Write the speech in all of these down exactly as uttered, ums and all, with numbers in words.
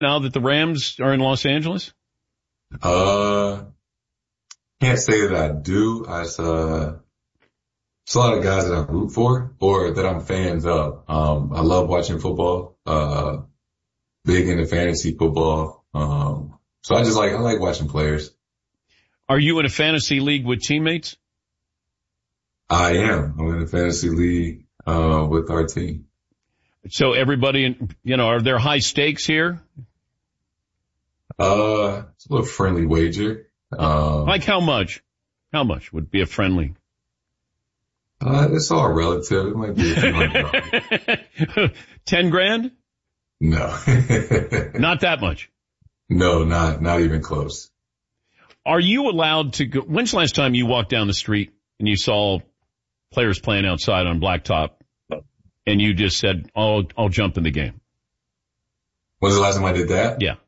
now that the Rams are in Los Angeles? Uh, can't say that I do. I, uh, it's a lot of guys that I root for or that I'm fans of. Um, I love watching football, uh, big into fantasy football. Um, so I just like, I like watching players. Are you in a fantasy league with teammates? I am. I'm in a fantasy league, uh, with our team. So everybody, you know, are there high stakes here? Uh, it's a little friendly wager. Um, like how much? How much would be a friendly? Uh, it's all relative. It might be a few hundred dollars. Ten grand? No. Not that much? No, not, not even close. Are you allowed to go? When's the last time you walked down the street and you saw players playing outside on blacktop and you just said, oh, I'll jump in the game? When's the last time I did that? Yeah.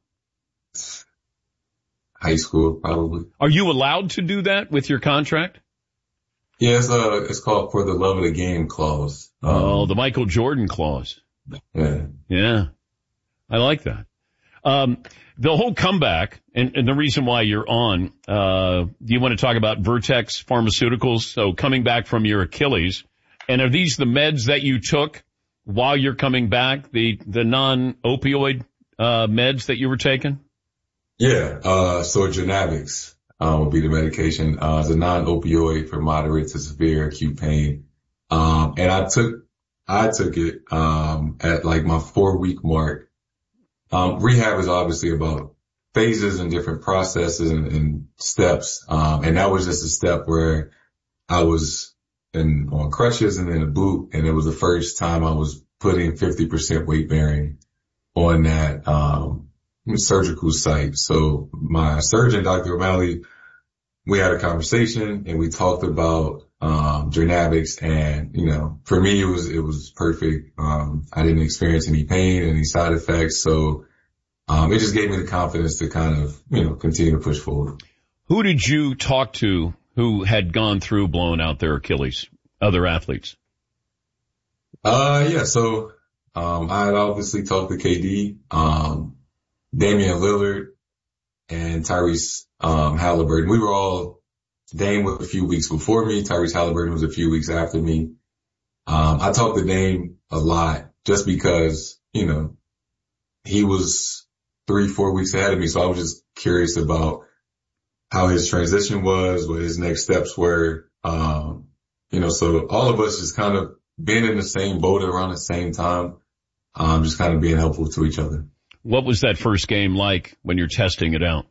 High school, probably. Are you allowed to do that with your contract? Yeah, it's, uh, it's called for the love of the game clause. Um, oh, the Michael Jordan clause. Yeah. Yeah. I like that. Um, the whole comeback and, and the reason why you're on, uh, do you want to talk about Vertex Pharmaceuticals? So coming back from your Achilles, and are these the meds that you took while you're coming back? The, the non-opioid, uh, meds that you were taking? Yeah. Uh, so Journavx, uh, will be the medication. Uh, it's a non-opioid for moderate to severe acute pain. Um, and I took, I took it, um, at like my four week mark. Um, rehab is obviously about phases and different processes and, and steps. Um, and that was just a step where I was in, on crutches and in a boot. And it was the first time I was putting fifty percent weight bearing on that, um, surgical site. So my surgeon, Doctor O'Malley, we had a conversation and we talked about, um, Journavx, and, you know, for me, it was, it was perfect. Um, I didn't experience any pain, any side effects. So, um, it just gave me the confidence to kind of, you know, continue to push forward. Who did you talk to who had gone through blowing out their Achilles? Other athletes? Uh, yeah. So, um, I had obviously talked to K D, um, Damian Lillard and Tyrese, um, Halliburton. We were all, Dame was a few weeks before me. Tyrese Halliburton was a few weeks after me. Um, I talked to Dame a lot just because, you know, he was three, four weeks ahead of me. So I was just curious about how his transition was, what his next steps were. Um, you know, so all of us just kind of being in the same boat around the same time, um, just kind of being helpful to each other. What was that first game like when you're testing it out?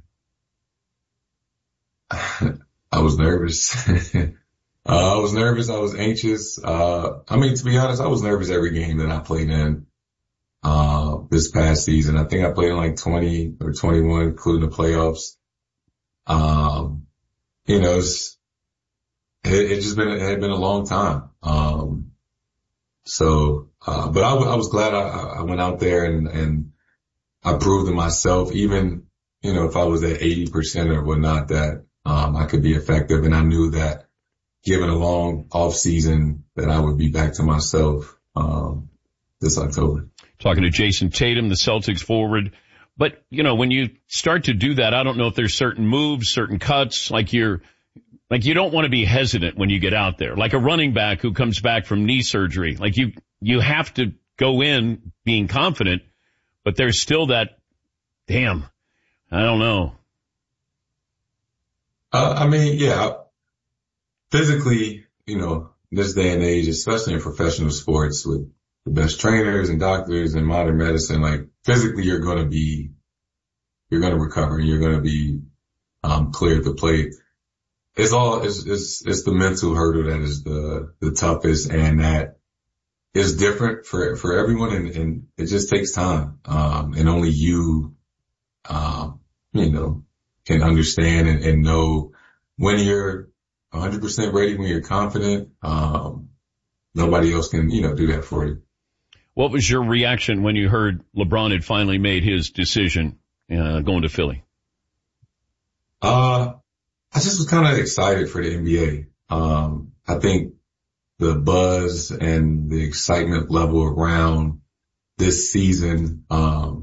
I was nervous. uh, I was nervous. I was anxious. Uh, I mean, to be honest, I was nervous every game that I played in, uh, this past season. I think I played in like twenty or twenty-one, including the playoffs. Um, you know, it's, it, it just been, it had been a long time. Um, so, uh, but I, I was glad I, I went out there and, and I proved to myself, even, you know, if I was at eighty percent or whatnot, that, Um, I could be effective, and I knew that given a long off season that I would be back to myself, um, this October. Talking to Jason Tatum, the Celtics forward. But, you know, when you start to do that, I don't know if there's certain moves, certain cuts, like you're, like you don't want to be hesitant when you get out there. Like a running back who comes back from knee surgery. Like you, you have to go in being confident, but there's still that, damn, I don't know. Uh, I mean, yeah, physically, you know, this day and age, especially in professional sports with the best trainers and doctors and modern medicine, like physically you're going to be, you're going to recover and you're going to be, um, clear at the plate. It's all, it's, it's, it's the mental hurdle that is the, the toughest, and that is different for, for everyone. And, and it just takes time. Um, and only you, um, you know, can understand and, and know when you're one hundred percent ready, when you're confident. Um, nobody else can, you know, do that for you. What was your reaction when you heard LeBron had finally made his decision, uh, going to Philly? Uh, I just was kind of excited for the N B A. Um, I think the buzz and the excitement level around this season, um,